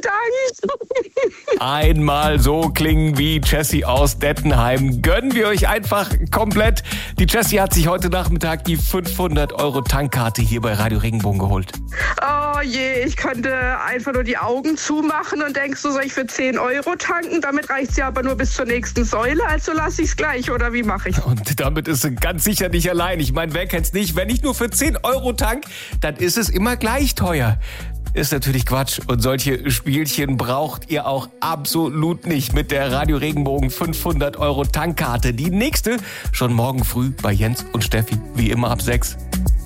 Dank. Einmal so klingen wie Jessie aus Dettenheim. Gönnen wir euch einfach komplett. Die Jessie hat sich heute Nachmittag die 500 € Tankkarte hier bei Radio Regenbogen geholt. Oh je, ich könnte einfach nur die Augen zumachen und denkst du, soll ich für 10 € tanken? Damit reicht sie aber nur bis zur nächsten Säule, also lasse ich es gleich, oder wie mache ich? Und damit ist sie ganz sicher nicht allein. Ich meine, wer kennt's nicht? Wenn ich nur für 10 € tank, dann ist es immer gleich teuer. Ist natürlich Quatsch. Und solche Spielchen braucht ihr auch absolut nicht mit der Radio Regenbogen 500 € Tankkarte. Die nächste schon morgen früh bei Jens und Steffi, wie immer ab 6.